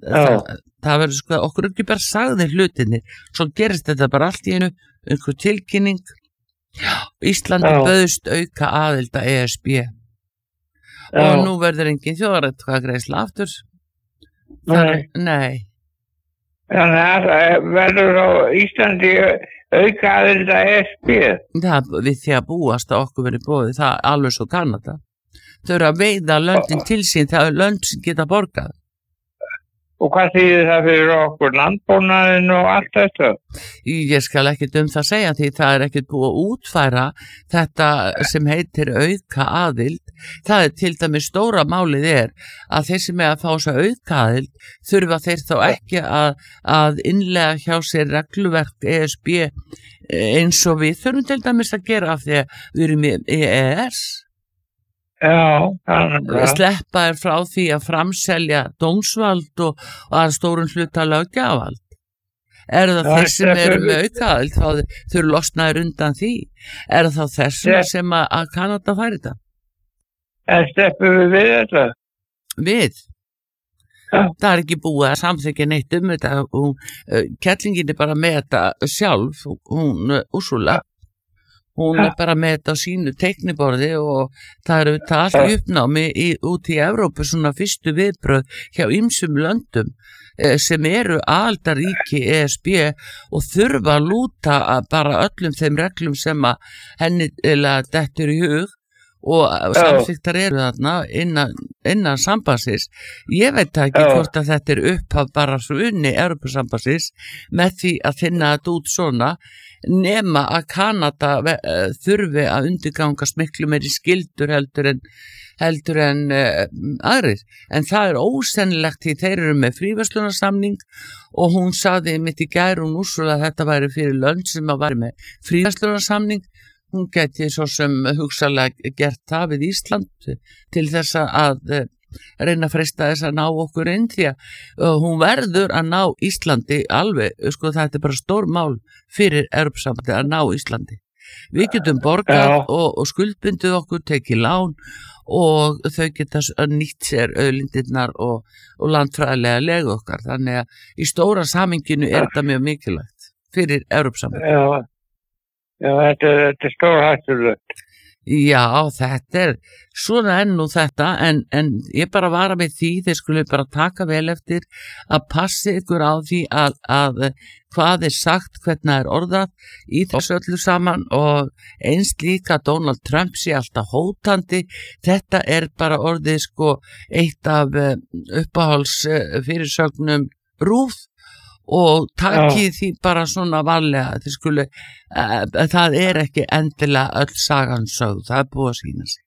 það verður sko okkur ekki bara sagði hlutinni, svo gerist þetta bara allt í einu einhver tilkynning. Íslandi bauðst auka aðild að ESB og nú verður engin þjóðaratkvæðagreiðsla aftur. Nei. Þannig að verður á Íslandi auka aðild að ESB. Það við því að búast að okkur verið boðið, það alveg svo Kanada. Þau eru að veiða löndin til sín, það er lönd sem geta borgað. Og hvað þýðir það fyrir okkur, landbúnaðinn og allt þetta? Ég skal ekkert það segja því það er ekkert búið að útfæra þetta sem heitir auka aðild. Það er til dæmis stóra málið að þeir sem að fá þessa auka aðild þurfa þeir þá ekki að innlega hjá sér regluverk ESB eins og við þurfum til dæmis að gera af því að við erum í EES. Sleppa frá því að framselja dómsvald og að stórum hluta löggjafavald. Það þeir sem eru með aukaðild þá þau eru losnaðir undan því? Það þessum sem að Kanada færi þetta? Sleppum við þetta? Við? Það er ekki búið að samþykkja neitt þetta. Kettlingin bara með þetta sjálf, hún Úrsula. Hún bara með þetta á sínu teikniborði og það eru þetta allt í uppnámi út í Evrópu svona fyrstu viðbrögð hjá ýmsum löndum sem eru aðildarríki ESB og þurfa að lúta bara öllum þeim reglum sem að henni dettur í hug og samþykktar eru þarna innan sambandsins. Ég veit ekki hvort að þetta upphaf bara svo unni Evrópusambandsins með því að finna þetta út svona nema að Kanada þurfi að undirgangast miklu meiri skyldur heldur en aðrir. En það er ósennilegt því þeir eru með fríverslunarsamning og hún sagði mitt í gær hún Úrsula að þetta væri fyrir lönd sem að væri með fríverslunarsamning. Hún geti svo sem hugsalega gert það við Ísland til þess að reyna að freista þess að ná okkur inn því að hún verður að ná Íslandi alveg, sko þetta er bara stór mál fyrir Evrópusambandið að ná Íslandi. Við getum borgað og skuldbundið okkur, tekið lán og þau geta nýtt sér auðlindirnar og landfræðilega legu okkar, þannig að í stóra samhenginu er þetta mjög mikilvægt fyrir Evrópusambandið. Þetta er stórhættulegt. Já, þetta er svona nú þetta, en ég bara vara með því, þeir skulle bara taka vel eftir að passi ykkur á því að hvað er sagt, hvernig er orðað í þessu öllu saman og eins líka Donald Trump sé alltaf hótandi, þetta er bara orðið sko eitt af uppáhalds fyrirsögnum RÚV og takið því bara svona varlega þið skulu, það er ekki endilega öll sagan sögð, það er búið að sína sig.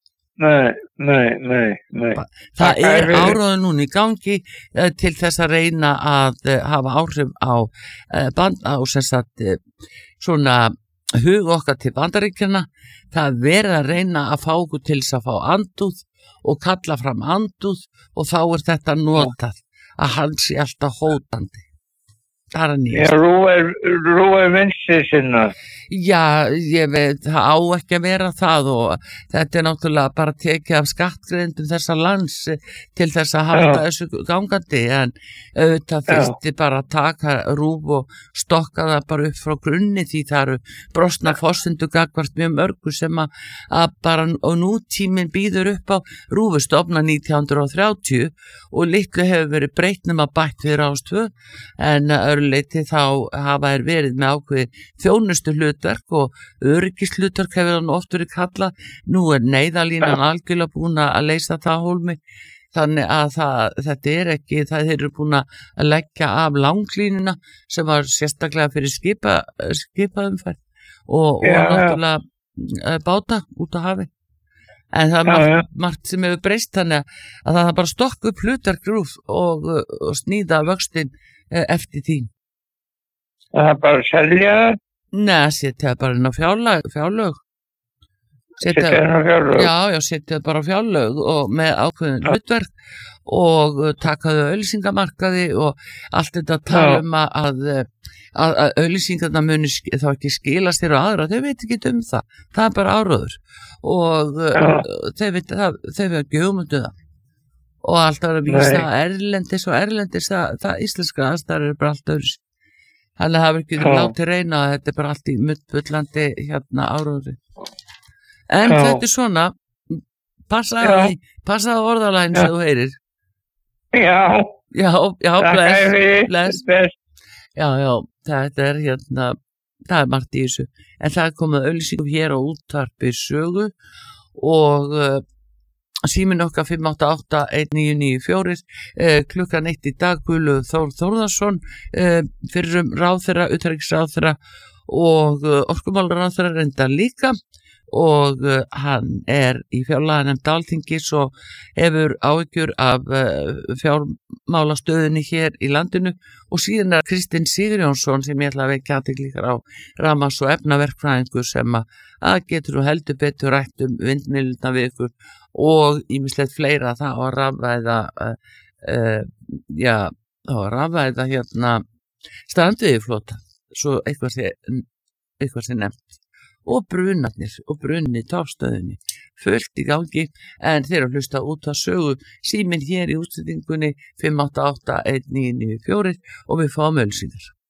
Nei. Það er áráðu núna í gangi til þess að reyna að hafa áhrif á sem sagt svona hug okkar til Bandaríkjanna. Það er verið að reyna að fá okkur til þess að fá andúð og kalla fram andúð og þá er þetta notað að hann sé alltaf hótandi. Það er nýjast. Rú er vinstri sinna. Já, ég veit, það á ekki að vera það og þetta er náttúrulega bara tekið af skattgreiðendum þessa lands til þess að halda þessu gangandi en auðvitað þyrfti bara að taka RÚV og stokka það bara upp frá grunni því það eru brostna forsendur gagnvart mjög mörgu sem að bara og nútíminn býður upp á RÚV stofna 1930 og litlu hefur verið breytnum að bætt við Rás 2 en öruleiti þá hafa þær verið með ákveði þjónustu hlutverk og öryggishlutverk hefur hann oft verið kallað. Nú er neyðalínan algjörlega búin að leysa það hólmi þannig að þetta er ekki, það eru búin að leggja af langlínuna sem var sérstaklega fyrir skipaumferð og náttúrulega báta út á hafi. En það er margt sem hefur breyst þannig að það er bara stokk upp hlutverk RÚV og snýða vöxtin eftir því. Það er bara að selja það? Nei, setja það bara inn á fjárlög. Setja inn á fjárlög? Já, setja það bara á fjárlög og með ákveðin hlutverk og takaðu auglýsingamarkaði og allt þetta tala að auglýsingarna muni þá ekki skilast þér og aðra, þau veit ekki það. Það er bara áróður og þau veit ekki hugmyndu það. og alltaf að vísa erlendis og erlendis, það íslenska aðstæður eru bara allt öðru. Þannig að það verður ekki látið reyna að þetta er bara allt í muttbullandi hérna áróðri. En þetta er svona, passaðu orðalægin sem þú heyrir. Já, bless. Já, þetta er hérna, það er margt í þessu. En það er komið auglýsingum hér á Útvarpi Sögu og síminn okkar 588-1994 klukkan 1 í dag, Guðlaugur Þór Þórðarson fyrrum ráðherra, utanríkisráðherra og orkumálaráðherra reyndar líka og hann er í fjárlaganefnd Alþingis og hefur áhyggjur af fjármálastöðunni hér í landinu og síðan er Kristinn Sigurjónsson sem ég ætla að vekja athygli á rafmagns- og efnaverkfræðingur sem að getur og heldur betur rætt vindmyllurnar við ykkur og ýmislegt fleira það og rafvæða hérna strandveiðiflota svo eitthvað sé nefnt og brunarnir og brunni tafstöðinni fullt í gangi en þeir að hlusta út að sögu síminn hér í útsetningunni 588-1994 og við fáum ölsýður.